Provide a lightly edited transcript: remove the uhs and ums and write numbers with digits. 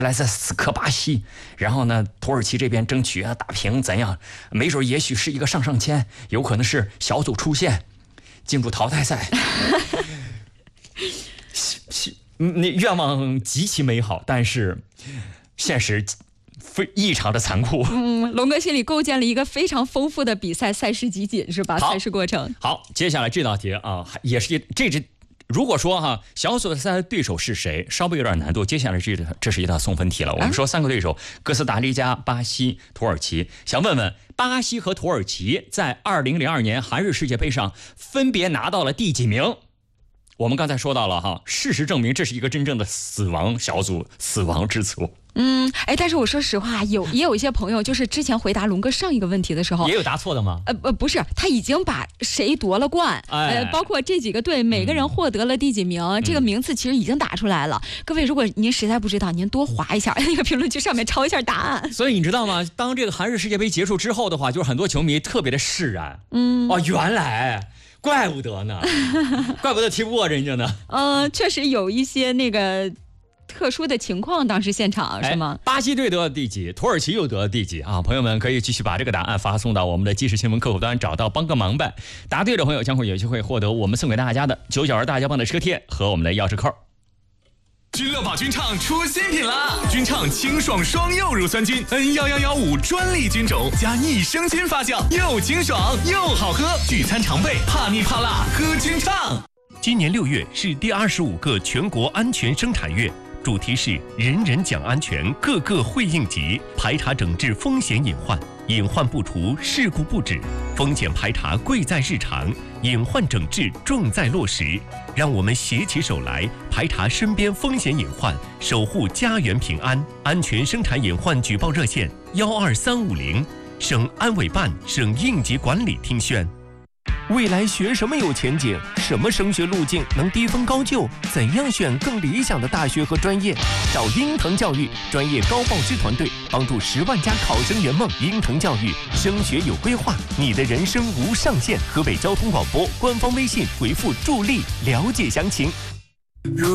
来自死磕巴西，然后呢，土耳其这边争取打平，怎样？没准也许是一个上签，有可能是小组出线，进入淘汰赛。那愿望极其美好，但是现实异常的残酷。 龙哥心里构建了一个非常丰富的比赛赛事集锦，是吧？赛事过程。 好，接下来这道题啊，也是如果说小组赛的对手是谁，稍微有点难度。接下来这是一道送分题了。我们说3个对手：哥斯达黎加、巴西、土耳其。想问问，巴西和土耳其在2002年韩日世界杯上分别拿到了第几名？我们刚才说到了事实证明这是一个真正的死亡小组，死亡之组。 但是我说实话，也有一些朋友就是之前回答龙哥上一个问题的时候， 也有答错的吗？ 不是，他已经把谁夺了冠，包括这几个队每个人获得了第几名，这个名次其实已经打出来了。各位，如果您实在不知道，您多划一下那个评论区上面抄一下答案。 所以你知道吗？当这个韩日世界杯结束之后的话，就是很多球迷特别的释然。原来。怪不得呢，怪不得踢不过人家呢。 确实有一些那个特殊的情况，当时现场是吗？ 巴西队得了第几，土耳其又得了第几啊？朋友们可以继续把这个答案发送到我们的即时新闻客户端，找到帮个忙呗。答对的朋友将会有机会获得我们送给大家的9角大家帮的车贴和我们的钥匙扣。 君乐宝菌畅出新品啦！菌畅清爽双柚乳酸菌 N1115专利菌种加益生菌发酵，又清爽又好喝，聚餐常备，怕腻怕辣喝菌畅。 今年6月是第25个全国安全生产月，主题是人人讲安全，个个会应急，排查整治风险隐患，隐患不除，事故不止，风险排查贵在日常，隐患整治重在落实。让我们携起手来，排查身边风险隐患，守护家园平安。安全生产隐患举报热线12350，省安委办、省应急管理厅宣。未来学什么有前景？什么升学路径能低分高就？怎样选更理想的大学和专业？找鹰腾教育专业高报师团队，帮助10万家考生圆梦。鹰腾教育升学有规划，你的人生无上限。河北交通广播官方微信回复助力了解详情。